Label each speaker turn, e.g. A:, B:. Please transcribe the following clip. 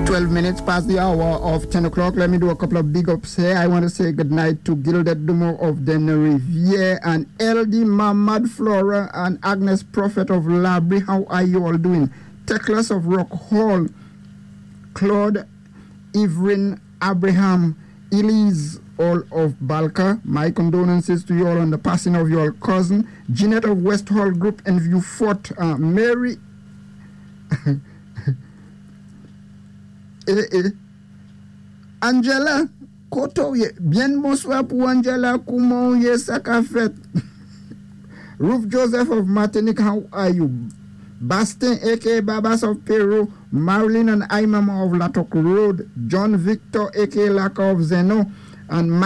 A: 12 minutes past the hour of 10 o'clock. Let me do a couple of big ups here. I want to say good night to Gilded Dumo of Den Riviere and LD Mamad Flora and Agnes Prophet of Labri. How are you all doing? Teclas of Rock Hall, Claude, Ivrin, Abraham, Elise, all of Balka. My condolences to you all on the passing of your cousin. Jeanette of West Hall Group and View Fort, Mary. Angela, koto ye, bien bonsoir pour Angela, comment ye saka fait? Ruth Joseph of Martinique, how are you? Bastin, aka Babas of Peru, Marilyn and Imam of Latok Road, John Victor, aka Laka of Zeno, and